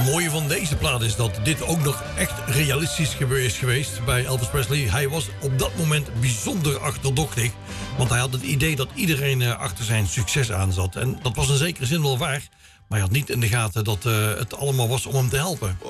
Het mooie van deze plaat is dat dit ook nog echt realistisch is geweest bij Elvis Presley. Hij was op dat moment bijzonder achterdochtig. Want hij had het idee dat iedereen achter zijn succes aan zat. En dat was in zekere zin wel waar. Maar hij had niet in de gaten dat het allemaal was om hem te helpen.